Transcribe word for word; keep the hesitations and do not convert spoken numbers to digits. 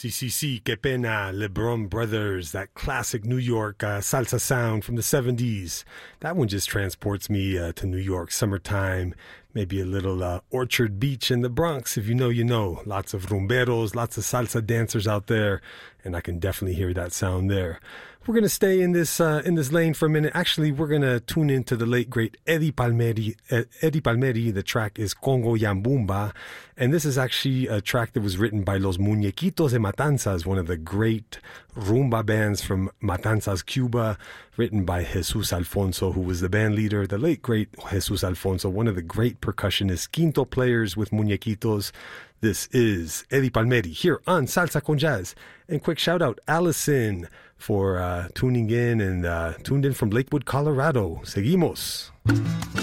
Si, si, si, que pena, LeBron Brothers, that classic New York uh, salsa sound from the seventies. That one just transports me uh, to New York, summertime, maybe a little uh, Orchard Beach in the Bronx, if you know, you know. Lots of rumberos, lots of salsa dancers out there, and I can definitely hear that sound there. We're going to stay in this uh, in this lane for a minute. Actually, we're going to tune into the late, great Eddie Palmieri. Eddie Palmieri, the track is Congo Yambumba, and this is actually a track that was written by Los Muñequitos de Matanzas, one of the great rumba bands from Matanzas, Cuba, written by Jesus Alfonso, who was the band leader, the late, great Jesus Alfonso, one of the great percussionists, quinto players with Muñequitos. This is Eddie Palmieri here on Salsa con Jazz. And quick shout out, Allison, for uh, tuning in and uh, tuned in from Lakewood, Colorado. Seguimos.